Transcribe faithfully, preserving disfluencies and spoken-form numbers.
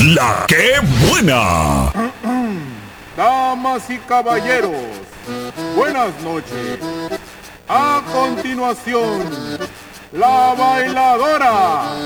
La que buena. Damas y caballeros, buenas noches. A continuación, la bailadora